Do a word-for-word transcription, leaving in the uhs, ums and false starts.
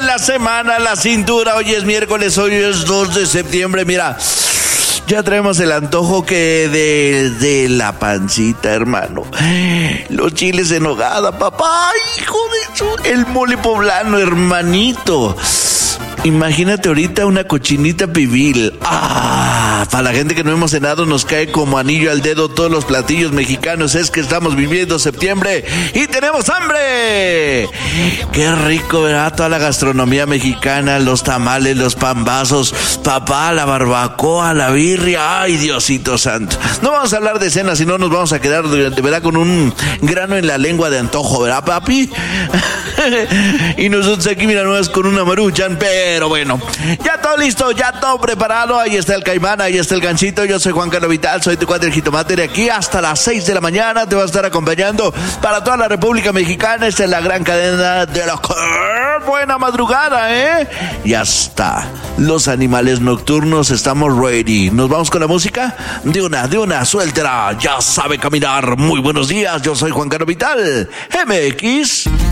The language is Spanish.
la semana, la cintura. Hoy es miércoles, hoy es dos de septiembre. Mira, ya traemos el antojo que de, de la pancita, hermano. Los chiles en nogada, papá. Hijo de su... El mole poblano, hermanito. Imagínate ahorita una cochinita pibil. Ah, para la gente que no hemos cenado nos cae como anillo al dedo todos los platillos mexicanos. Es que estamos viviendo septiembre y tenemos hambre. Qué rico, ¿verdad? Toda la gastronomía mexicana, los tamales, los pambazos, papá, la barbacoa, la birria. Ay, Diosito santo. No vamos a hablar de cena, sino nos vamos a quedar de, de verdad con un grano en la lengua de antojo, ¿verdad, papi? Y nosotros aquí, mira, no es con una maruchan, pero bueno, ya todo listo, ya todo preparado. Ahí está el caimán, ahí está el ganchito. Yo soy Juan Carlos Vital, soy tu cuate el jitomate. De aquí hasta las seis de la mañana te va a estar acompañando para toda la República Mexicana. Esta es la gran cadena de la... Buena madrugada, ¿eh? Y hasta los animales nocturnos estamos ready. ¿Nos vamos con la música? De una, de una, suéltela. Ya sabe caminar. Muy buenos días, yo soy Juan Carlos Vital, M X.